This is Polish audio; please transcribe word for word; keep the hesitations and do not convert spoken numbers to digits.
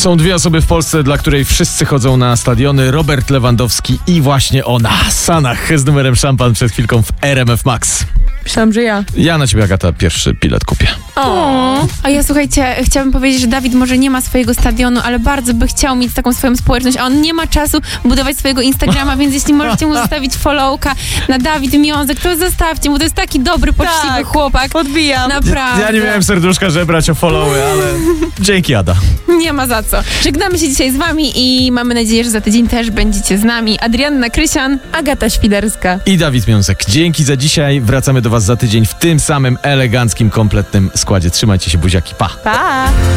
Są dwie osoby w Polsce, dla której wszyscy chodzą na stadiony. Robert Lewandowski i właśnie ona. Sanach z numerem szampan przed chwilką w R M F Max. Myślałam, że ja. Ja na ciebie, Agata, pierwszy bilet kupię. O. A ja słuchajcie, chciałabym powiedzieć, że Dawid może nie ma swojego stadionu, ale bardzo by chciał mieć taką swoją społeczność, a on nie ma czasu budować swojego Instagrama, więc jeśli możecie mu zostawić followka na Dawid Miązek, to zostawcie mu, to jest taki dobry, poczciwy Tak, chłopak. Podbijam. Naprawdę. Ja nie miałem serduszka żebrać o followy, ale dzięki, Ada. Nie ma za co. Żegnamy się dzisiaj z wami i mamy nadzieję, że za tydzień też będziecie z nami. Adrianna Krysian, Agata Świderska. I Dawid Miąsek. Dzięki za dzisiaj. Wracamy do was za tydzień w tym samym eleganckim, kompletnym składzie. Trzymajcie się, buziaki. Pa! Pa!